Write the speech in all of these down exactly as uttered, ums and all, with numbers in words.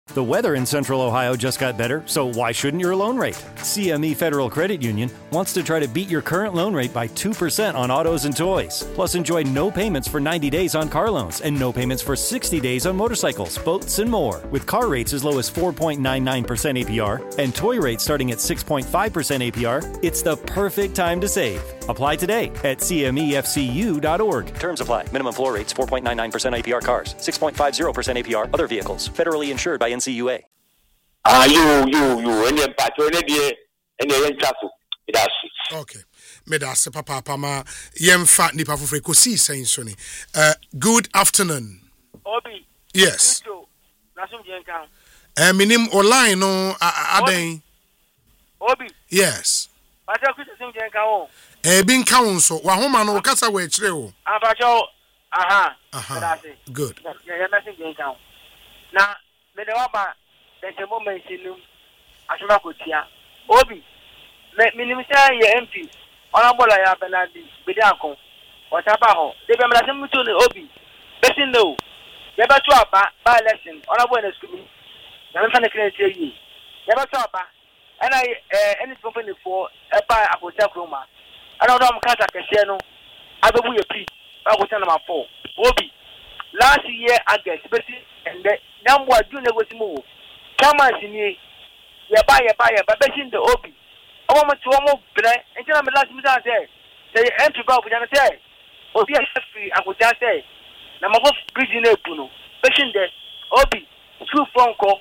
The weather in Central Ohio just got better, so why shouldn't your loan rate? C M E Federal Credit Union wants to try to beat your current loan rate by two percent on autos and toys. Plus, enjoy no payments for ninety days on car loans and no payments for sixty days on motorcycles, boats, and more. With car rates as low as four point nine nine percent A P R and toy rates starting at six point five percent A P R, it's the perfect time to save. Apply today at C M E F C U dot org. Terms apply. Minimum floor rates four point nine nine percent A P R cars, six point five zero percent A P R other vehicles. Federally insured by N C U A. Ah, you, you, you, and then patron, and then castle. That's it. Okay. Medase papa pama yem fat ni pafu freko si saying Sonny. Uh, good afternoon. Obi. Yes. Nasum jenka. Eh, minim online no aden. Obi. Yes. Pacha kusi sim jenka o. Eh, bin kaun so. Wa homa no kasa we chire o. Abacho. Aha. Aha. Good. Yeah, yeah, nasum jenka. Na me de waba there's a moment in them. Ashima Kotia. Obi. Minim say ye M P. Honorable ya Benadi. Bidanko. Whatever. They be mala semu to Obi. Person no. Ye ba to aba by election. Honorable in school. Na me fan clear tell you. Ye ba to aba. And I eh any company for e ba Akota Kroma. I don't know am kata kese no. Abebu ye pre. Akota number four. Obi. Last year August, and the number do negotiate more. Come on, Sini. Ya buy, ya buy, ya buy. Beshin the Obi. I want to almost play. And tell me last minute I say, say entry go, but I say, Obi is free. I would just say, number of bridging a puno. Beshin the Obi. Two phone call.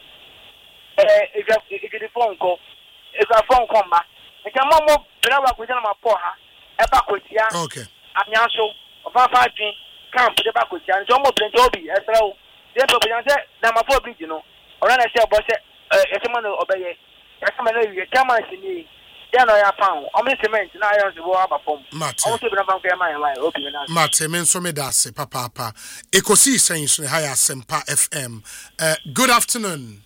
Eh, if a phone call, if a phone call back. And come on, more. But I work with my poor. A back with ya. Okay. I'm Yanso. Of our fighting. Come to the back with ya. And some more plenty Obi. As well. Then, but I say, number four bridge, you know. Or I say, boss, eh, someone obey. Someone you come and see me. Then I found. I'm in cement. Now I have to go up a phone. Mate. I want to be a bank. My open. Mate, men so me dase papa papa. Ekosi saying so higher Sempa F M. Uh, good afternoon.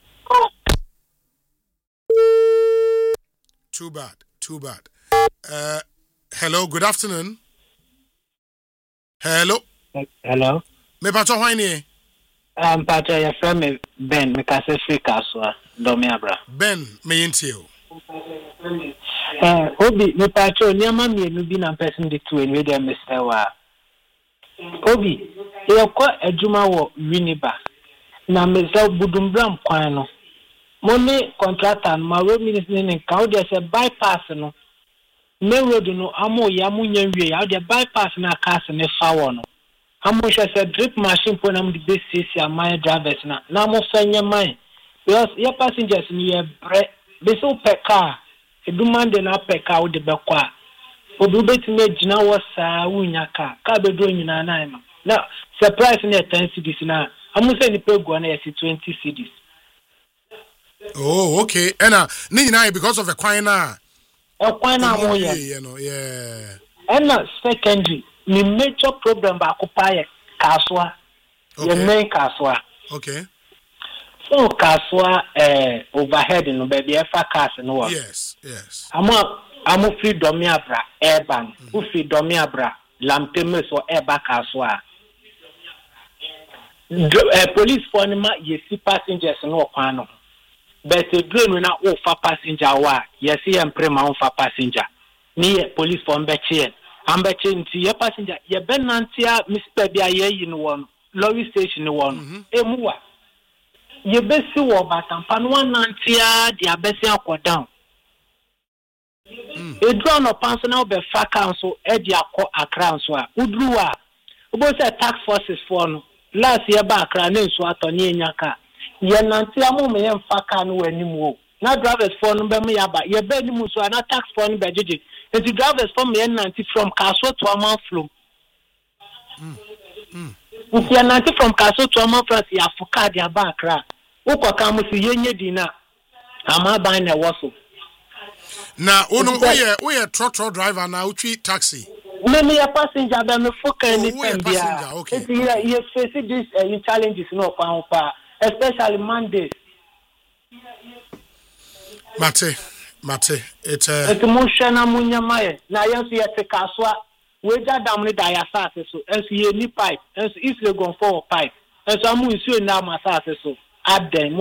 Too bad. Too bad. Uh, hello. Good afternoon. Hello. Hello. Me pato hwani. Um, Pacha, your friend Ben, me kase free kaswa, domi abra. Ben, me yintio. Eh, Obi, me Pacha, niyama mi enubi na person di tu enwe de Mister Wa. Obi, e kwa ejuma wo Winneba. Na Mister Budumbram kwano. Money contractor ma road minister ni ka o de se bypass no. Me road no amo ya munye nwie ya o de bypass na cars ne fa wo no. Amo say drip machine for nam the basis ya my drivers na na mo fanya mai because your passengers ni e bre be so per car e do man de na per car de be kwa obi betime gina wo saa wunya car ka be do nyina na ma na surprise na ten cedis na amo say ni pegu na yes twenty cedis. Oh, okay. And uh ni na because of the kwine na e kwine na mo yeah, you know, yeah. And uh, secondly the major problem ba occupy kaswa. The main kaswa. Okay. So kaswa eh overhead no baby efa cars no. Yes, yes. Amo amo free domi abra airban. Who free domi abra lampeme so airba kaswa. Eh police for ma yesi passengers no kwano. But the drain we na o fa passenger wa yesi emprema o fa passenger. Ni police for mbeche. Ambeche nti ye passenger ye benantia Mister Bia ye yin won lorry station won emuwa ye besi wo batampa no nantia dia besi akodan e draw no panso na be fa council e dia akọ Accra nso a udru a obo say tax forces for no last year ba Accra na nso atoni enyaka ye nantia mo me ye mfa ka no anim wo na drivers for no be me ya ba ye be ni mu so na tax for no be jeje. And the drivers from the ninety from Castle to Amman Flow. Mm. Mm. If you are ninety from Castle to Amman Flow, you have to cut your back. Uko kamu si yenye dina. Ama buying a waffle. Now, uno we we a truck truck driver now. We taxi. Many a passenger, but me fuck anything. We a passenger. Okay. It's here. You face this uh, challenges no pa, especially Mondays. Mate. Mate, it's uh it's motion amunya mai na yansu ya te kaswa we ja dam ni da ya sase so ensu ye ni pipe ensu if you go for pipe ensu amu nsu na ma sase so aden